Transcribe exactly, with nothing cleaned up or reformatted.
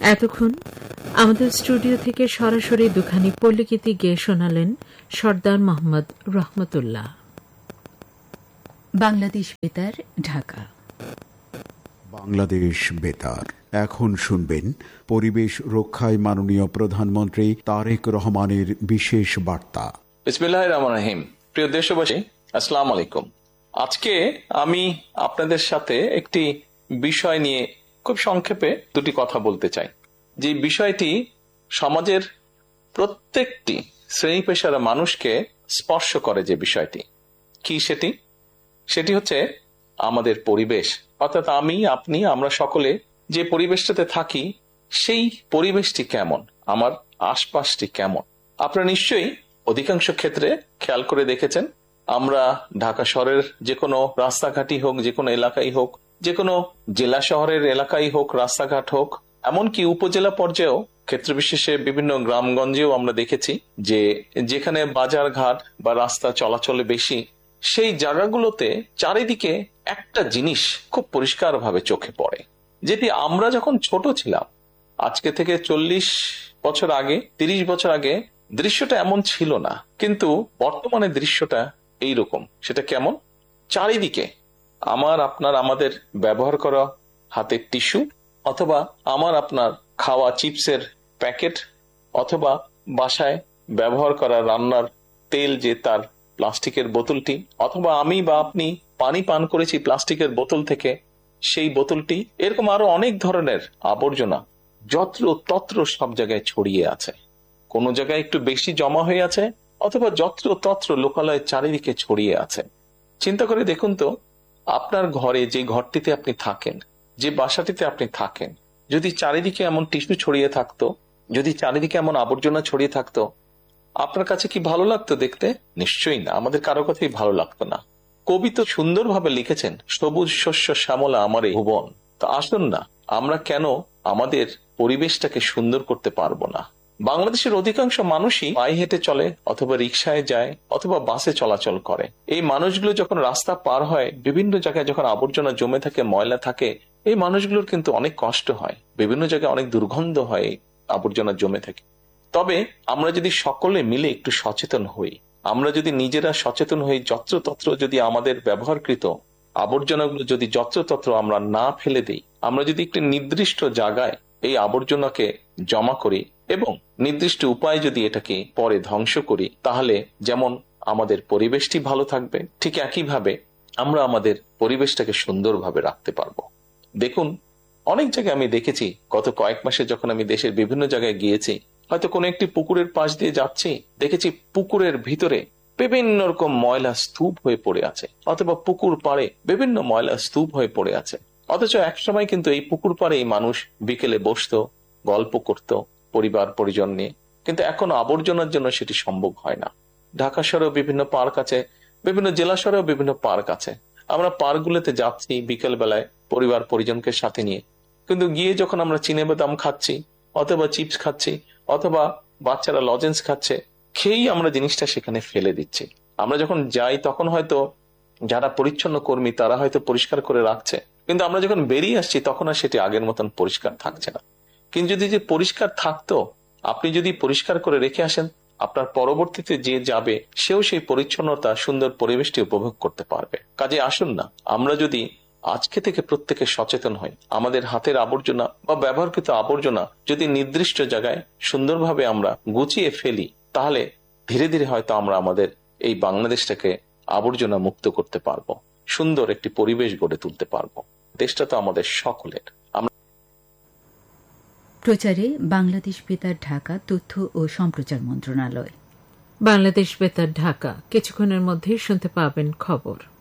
এতক্ষণ আমাদের স্টুডিও থেকে সরাসরি দুখানি পল্লীগীতি গেয়ে শোনালেন সর্দার মোহাম্মদ রহমতুল্লাহ। বাংলাদেশ বেতার, ঢাকা। বাংলাদেশ বেতার। এখন শুনবেন পরিবেশ রক্ষায় মাননীয় প্রধানমন্ত্রী তারেক রহমানের বিশেষ বার্তা। বিসমিল্লাহির রহমানির রহিম। প্রিয় দেশবাসী, আসসালামু আলাইকুম। আজকে আমি আপনাদের সাথে একটি বিষয় নিয়ে খুব সংক্ষেপে দুটি কথা বলতে চাই। যে বিষয়টি সমাজের প্রত্যেকটি শ্রেণী পেশার মানুষকে স্পর্শ করে। যে বিষয়টি কি সেটি সেটি হচ্ছে আমাদের পরিবেশ, অর্থাৎ আমি, আপনি, আমরা সকলে যে পরিবেশটাতে থাকি সেই পরিবেশটি কেমন, আমার আশপাশটি কেমন। আপনারা নিশ্চয়ই অধিকাংশ ক্ষেত্রে খেয়াল করে দেখেছেন, আমরা ঢাকা শহরের যে কোনো রাস্তাঘাটই হোক, যে কোনো এলাকাই হোক, যে কোনো জেলা শহরের এলাকাই হোক, রাস্তাঘাট হোক, এমনকি উপজেলা পর্যায়েও ক্ষেত্র বিশেষে বিভিন্ন গ্রামগঞ্জেও আমরা দেখেছি যে যেখানে বাজার ঘাট বা রাস্তা চলাচলে বেশি, সেই জায়গাগুলোতে চারিদিকে একটা জিনিস খুব পরিষ্কার ভাবে চোখে পড়ে, যেটি আমরা যখন ছোট ছিলাম, আজকে থেকে চল্লিশ বছর আগে, তিরিশ বছর আগে দৃশ্যটা এমন ছিল না, কিন্তু বর্তমানে দৃশ্যটা এইরকম। সেটা কেমন? চারিদিকে আমার আপনার আমাদের ব্যবহার করা হাতের টিস্যু, অথবা আমার আপনার খাওয়া চিপসের প্যাকেট, অথবা বাসায় ব্যবহার করা রান্নার তেল যে তার প্লাস্টিকের বোতলটি, অথবা আমি বা আপনি পানি পান করেছি প্লাস্টিকের বোতল থেকে সেই বোতলটি, এরকম আরো অনেক ধরনের আবর্জনা যত্র তত্র সব জায়গায় ছড়িয়ে আছে। কোনো জায়গায় একটু বেশি জমা হয়ে আছে, অথবা যত্র তত্র লোকালয় চারিদিকে ছড়িয়ে আছে। চিন্তা করে দেখুন তো, আপনার ঘরে যে ঘরটিতে আপনি থাকেন, যে বাসাটিতে আপনি থাকেন, যদি চারিদিকে এমন টিস্যু ছড়িয়ে থাকতো, যদি চারিদিকে এমন আবর্জনা ছড়িয়ে থাকতো, আপনার কাছে কি ভালো লাগতো দেখতে? নিশ্চয়ই না, আমাদের কারো কথাই ভালো লাগতো না। কবি তো সুন্দরভাবে লিখেছেন, সবুজ শস্য শ্যামলা আমার এই ভুবন। তো আসুন না, আমরা কেন আমাদের পরিবেশটাকে সুন্দর করতে পারবো না? বাংলাদেশের অধিকাংশ মানুষই পায়ে হেঁটে চলে, অথবা রিক্সায় যায়, অথবা বাসে চলাচল করে। এই মানুষগুলো যখন রাস্তা পার হয়, বিভিন্ন জায়গায় যখন আবর্জনা জমে থাকে, ময়লা থাকে, এই মানুষগুলোর কিন্তু অনেক কষ্ট হয়, বিভিন্ন জায়গায় অনেক দুর্গন্ধ হয় আবর্জনা জমে থাকে। তবে আমরা যদি সকলে মিলে একটু সচেতন হই, আমরা যদি নিজেরা সচেতন হই, যত্রতত্র যদি আমাদের ব্যবহারকৃত আবর্জনাগুলো যদি যত্রতত্র আমরা না ফেলে দিই, আমরা যদি একটি নির্দিষ্ট জায়গায় এই আবর্জনাকে জমা করি এবং নির্দিষ্ট উপায়ে যদি এটাকে পরে ধ্বংস করি, তাহলে যেমন আমাদের পরিবেশটি ভালো থাকবে, ঠিক একইভাবে আমরা আমাদের পরিবেশটাকে সুন্দরভাবে রাখতে পারবো। দেখুন, অনেক জায়গায় আমি দেখেছি, গত কয়েক মাসে যখন আমি দেশের বিভিন্ন জায়গায় গিয়েছি, হয়তো কোনো একটি পুকুরের পাশ দিয়ে যাচ্ছি, দেখেছি পুকুরের ভিতরে বিভিন্ন রকম ময়লা স্তূপ হয়ে পড়ে আছে, অথবা পুকুর পাড়ে বিভিন্ন ময়লা স্তূপ হয়ে পড়ে আছে। অথচ একসময় কিন্তু এই পুকুর পাড়ে এই মানুষ বিকেলে বসতো, গল্প করত পরিবার পরিজন নিয়ে, কিন্তু এখন আবর্জনার জন্য সেটি সম্ভব হয় না। ঢাকা শহরেও বিভিন্ন পার্ক আছে, বিভিন্ন জেলা শহরেও বিভিন্ন পার্ক আছে। আমরা পার্কগুলোতে যাচ্ছি বিকেল বেলায় পরিবার পরিজনকে সাথে নিয়ে, কিন্তু গিয়ে যখন আমরা চিনে বাদাম খাচ্ছি, অথবা চিপস খাচ্ছি, অথবা বাচ্চারা লজেন্স খাচ্ছে, খেয়েই আমরা জিনিসটা সেখানে ফেলে দিচ্ছি। আমরা যখন যাই তখন হয়তো যারা পরিচ্ছন্ন কর্মী তারা হয়তো পরিষ্কার করে রাখছে, কিন্তু আমরা যখন বেরিয়ে আসছি তখন আর সেটি আগের মতন পরিষ্কার থাকছে না। কিন্তু যদি যে পরিষ্কার থাকতো, আপনি যদি পরিষ্কার করে রেখে আসেন, আপনার পরবর্তীতে যে যাবে সেও সেই পরিচ্ছন্নতা, সুন্দর পরিবেশটি উপভোগ করতে পারবে। কাজে আসুন না, আমরা যদি আজকে থেকে প্রত্যেকে সচেতন হই, আমাদের হাতের আবর্জনা বা ব্যবহারকৃত আবর্জনা যদি নির্দিষ্ট জায়গায় সুন্দরভাবে আমরা গুছিয়ে ফেলি, তাহলে ধীরে ধীরে হয়তো আমরা আমাদের এই বাংলাদেশটাকে আবর্জনা মুক্ত করতে পারবো, সুন্দর একটি পরিবেশ গড়ে তুলতে পারবো। দেশটা তো আমাদের সকলের। আমরা প্রচারে বাংলাদেশ বেতার, ঢাকা, তথ্য ও সম্প্রচার মন্ত্রণালয়। বাংলাদেশ বেতার, ঢাকা। কিছুক্ষণের মধ্যে শুনতে পাবেন খবর।